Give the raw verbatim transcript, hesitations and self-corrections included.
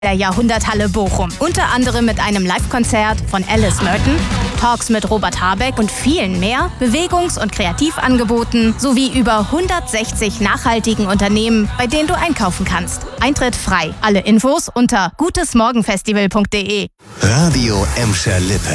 der Jahrhunderthalle Bochum. Unter anderem mit einem Live-Konzert von Alice Merton, Talks mit Robert Habeck und vielen mehr, Bewegungs- und Kreativangeboten sowie über hundertsechzig nachhaltigen Unternehmen, bei denen du einkaufen kannst. Eintritt frei. Alle Infos unter gutesmorgenfestival punkt de. Radio Emscher Lippe.